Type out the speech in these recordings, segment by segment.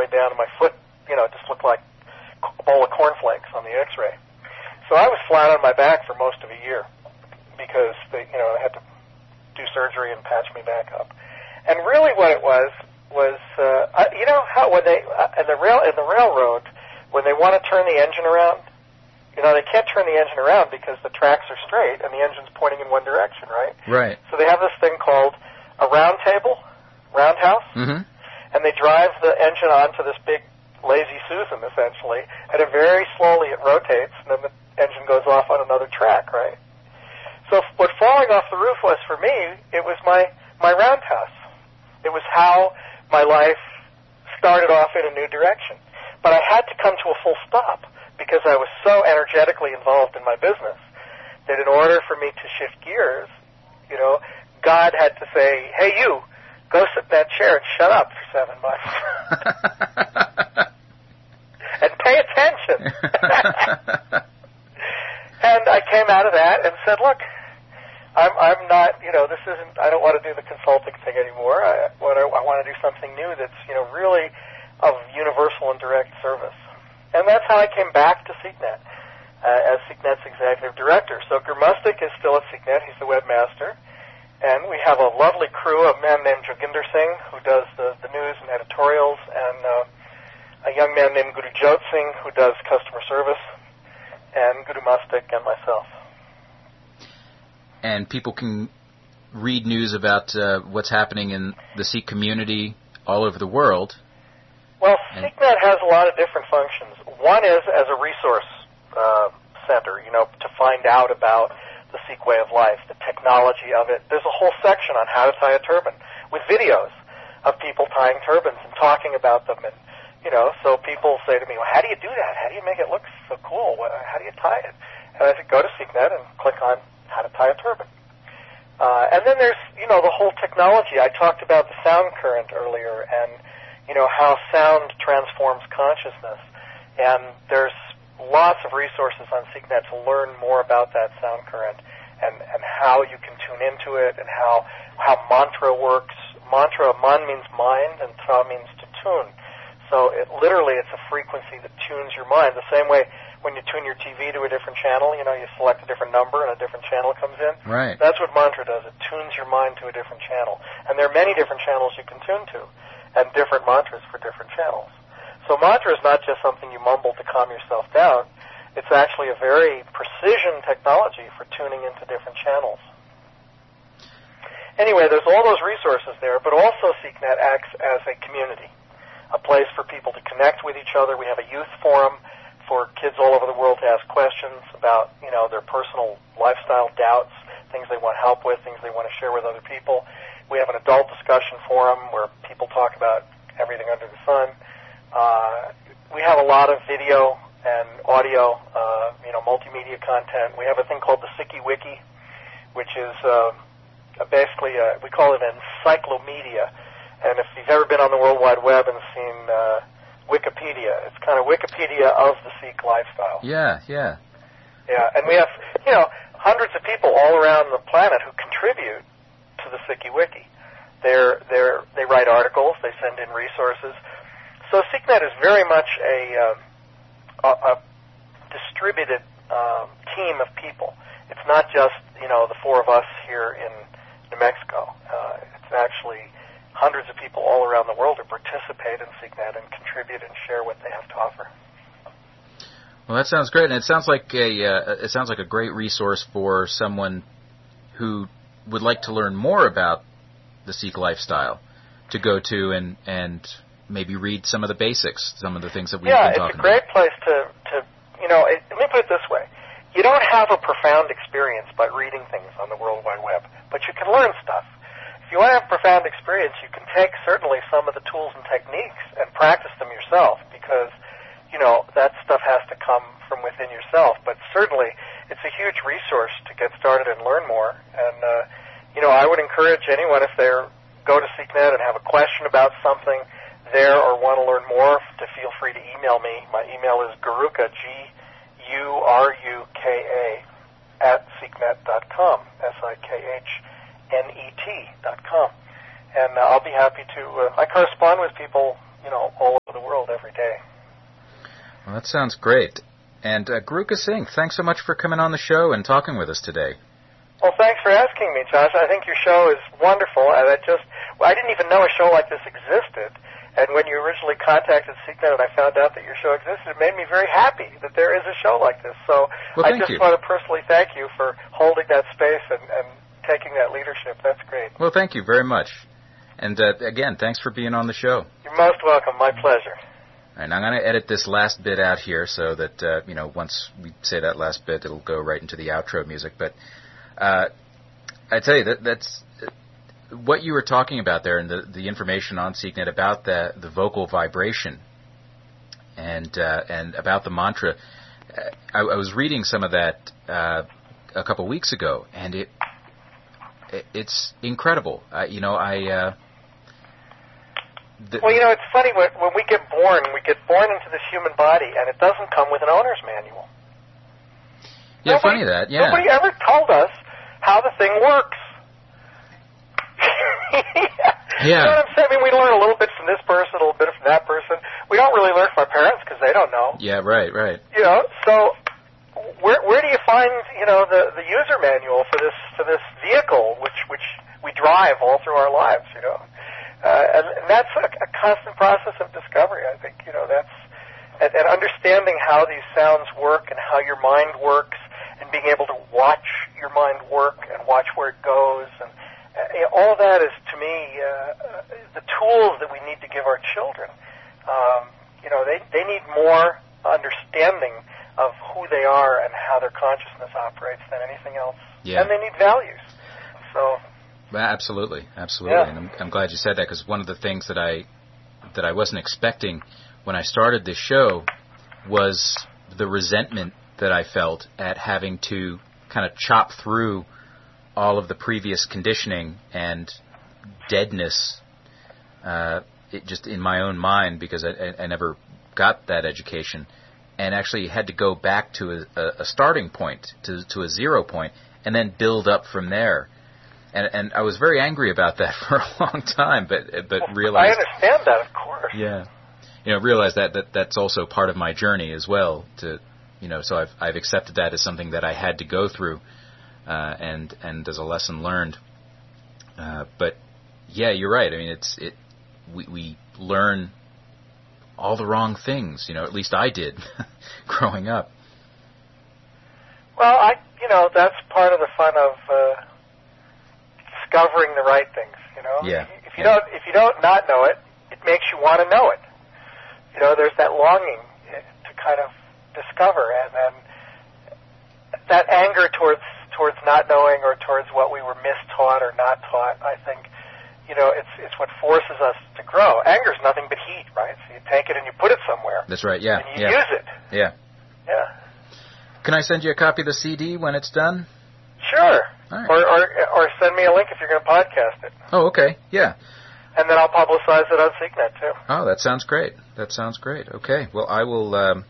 down, and my foot, just looked like a bowl of cornflakes on the X-ray. So I was flat on my back for most of a year because they had to do surgery and patch me back up. And really, what it was how when they in the railroad, when they want to turn the engine around, they can't turn the engine around because the tracks are straight and the engine's pointing in one direction, right? Right. So they have this thing called a roundhouse, and they drive the engine onto this big lazy Susan, essentially, and very slowly it rotates, and then the engine goes off on another track, right? So what falling off the roof was for me, it was my roundhouse. It was how my life started off in a new direction. But I had to come to a full stop because I was so energetically involved in my business that in order for me to shift gears, God had to say, hey, you, go sit in that chair and shut up for 7 months. And pay attention. And I came out of that and said, look, I'm not, this isn't, I don't want to do the consulting thing anymore. I want to do something new that's, really of universal and direct service. And that's how I came back to SeekNet as SeekNet's executive director. So Gurmustik is still at SeekNet. He's the webmaster. And we have a lovely crew, a man named Joginder Singh, who does the news and editorials, and a young man named Gurujot Singh, who does customer service, and Gurmustik and myself. And people can read news about what's happening in the Seek community all over the world. Well, SeekNet has a lot of different functions. One is as a resource center, to find out about the Sikh way of life, the technology of it. There's a whole section on how to tie a turban with videos of people tying turbans and talking about them. And, so people say to me, well, how do you do that? How do you make it look so cool? How do you tie it? And I said, go to SeekNet and click on how to tie a turban. And then there's, the whole technology. I talked about the sound current earlier and, how sound transforms consciousness. And there's lots of resources on SeekNet to learn more about that sound current and how you can tune into it and how mantra works. Man means mind and tra means to tune. So it's a frequency that tunes your mind. The same way when you tune your TV to a different channel, you select a different number and a different channel comes in. Right. That's what mantra does. It tunes your mind to a different channel. And there are many different channels you can tune to and different mantras for different channels. So mantra is not just something you mumble to calm yourself down. It's actually a very precision technology for tuning into different channels. Anyway, there's all those resources there, but also SeekNet acts as a community, a place for people to connect with each other. We have a youth forum for kids all over the world to ask questions about, their personal lifestyle doubts, things they want help with, things they want to share with other people. We have an adult discussion forum where people talk about everything under the sun. We have a lot of video and audio, multimedia content. We have a thing called the Sikhi Wiki, which is basically, we call it an encyclomedia. And if you've ever been on the World Wide Web and seen Wikipedia, it's kind of Wikipedia of the Sikh lifestyle. Yeah. Yeah, and we have, hundreds of people all around the planet who contribute to the Sikhi Wiki. They write articles, they send in resources. So SeekNet is very much a distributed team of people. It's not just, the four of us here in New Mexico. It's actually hundreds of people all around the world who participate in SeekNet and contribute and share what they have to offer. Well, that sounds great, and it sounds like a great resource for someone who would like to learn more about the Sikh lifestyle to go to and maybe read some of the basics, some of the things that we've been talking about. Yeah, it's a great place to let me put it this way. You don't have a profound experience by reading things on the World Wide Web, but you can learn stuff. If you want to have a profound experience, you can take certainly some of the tools and techniques and practice them yourself because, that stuff has to come from within yourself. But certainly, it's a huge resource to get started and learn more. And, I would encourage anyone if they go to SeekNet and have a question about something there or want to learn more to feel free to email me. My email is Guruka, Guruka, @seeknet.com, SIKHNET.com. And I'll be happy to, I correspond with people, all over the world. Well, that sounds great. And Garuka Singh, thanks so much for coming on the show and talking with us today. Well, thanks for asking me, Josh. I think your show is wonderful, and I didn't even know a show like this existed. And when you originally contacted SeekNet and I found out that your show existed, it made me very happy that there is a show like this. So I just want to personally thank you for holding that space and taking that leadership. That's great. Well, thank you very much. And again, thanks for being on the show. You're most welcome. My pleasure. And I'm going to edit this last bit out here so that, once we say that last bit, it'll go right into the outro music. But I tell you, that's what you were talking about there, and the information on SeekNet about the vocal vibration and about the mantra. I was reading some of that a couple weeks ago, and it's incredible. It's funny when we get born into this human body, and it doesn't come with an owner's manual. Yeah, funny that. Yeah. Nobody ever told us how the thing works. Yeah. You know what I'm saying? I mean, we learn a little bit from this person, a little bit from that person. We don't really learn from our parents because they don't know. Yeah, right. So where do you find, the user manual for this vehicle which we drive all through our lives, and that's a constant process of discovery. I think, that's and understanding how these sounds work and how your mind works, and being able to watch your mind work and watch where it goes, and all of that is, to me, the tools that we need to give our children. They need more understanding of who they are and how their consciousness operates than anything else. Yeah. And they need values. So. Absolutely. Yeah. And I'm glad you said that, because one of the things that I wasn't expecting when I started this show was the resentment that I felt at having to kind of chop through all of the previous conditioning and deadness just in my own mind, because I never got that education, and actually had to go back to a starting point, to a 0 point, and then build up from there. And I was very angry about that for a long time, but realized... I understand that, of course. Yeah. Realized that's also part of my journey as well, so I've accepted that as something that I had to go through, and as a lesson learned. But yeah, you're right. I mean, we learn all the wrong things, at least I did growing up. Well, that's part of the fun of discovering the right things, Yeah. If you don't not know it, it makes you want to know it. There's that longing to kind of discover, and then that anger towards not knowing, or towards what we were mistaught or not taught, I think, it's what forces us to grow. Anger is nothing but heat, right? So you take it and you put it somewhere. That's right, yeah. And you use it. Yeah. Yeah. Can I send you a copy of the CD when it's done? Sure. All right. Or send me a link if you're going to podcast it. Oh, okay. Yeah. And then I'll publicize it on SeekNet, too. Oh, that sounds great. Okay. Well, I will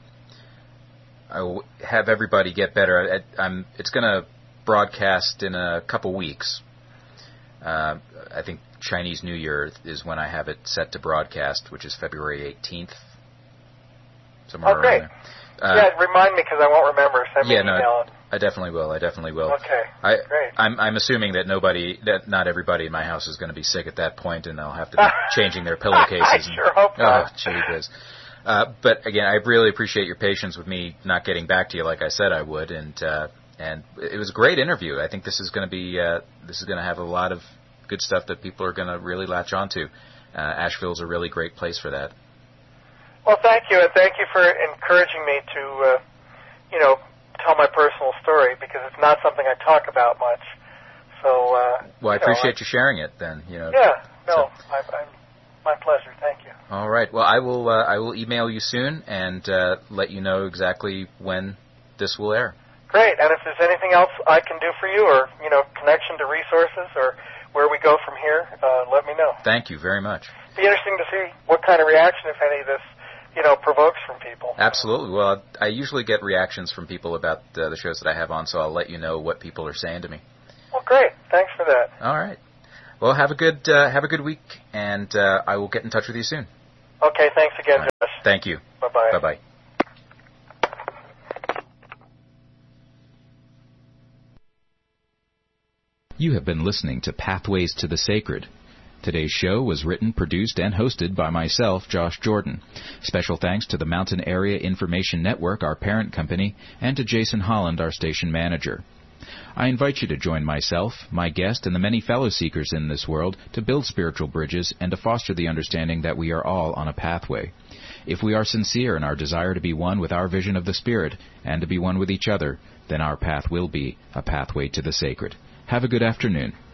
have everybody get better. It's going to broadcast in a couple weeks. I think Chinese New Year is when I have it set to broadcast, which is February 18th. Somewhere around there. Yeah, remind me, because I won't remember. Send me an email. I definitely will. Okay, great. I'm assuming that not everybody in my house is going to be sick at that point, and they'll have to be changing their pillowcases. I sure hope not. Oh, gee whiz. But again, I really appreciate your patience with me not getting back to you like I said I would, and it was a great interview. I think this is going to have a lot of good stuff that people are going to really latch onto. Asheville's a really great place for that. Well, thank you, and thank you for encouraging me to, tell my personal story, because it's not something I talk about much. So, well, I appreciate you sharing it. Then, Yeah, my pleasure. Thank you. All right. Well, I will email you soon and let you know exactly when this will air. Great. And if there's anything else I can do for you, or connection to resources, or where we go from here, let me know. Thank you very much. It'd be interesting to see what kind of reaction, if any, this provokes from people. Absolutely. Well, I usually get reactions from people about the shows that I have on, so I'll let you know what people are saying to me. Well, great. Thanks for that. All right. Well, have a good week, and I will get in touch with you soon. Okay. Thanks again, right. Josh. Thank you. Bye-bye. Bye-bye. You have been listening to Pathways to the Sacred. Today's show was written, produced, and hosted by myself, Josh Jordan. Special thanks to the Mountain Area Information Network, our parent company, and to Jason Holland, our station manager. I invite you to join myself, my guest, and the many fellow seekers in this world to build spiritual bridges and to foster the understanding that we are all on a pathway. If we are sincere in our desire to be one with our vision of the Spirit and to be one with each other, then our path will be a pathway to the sacred. Have a good afternoon.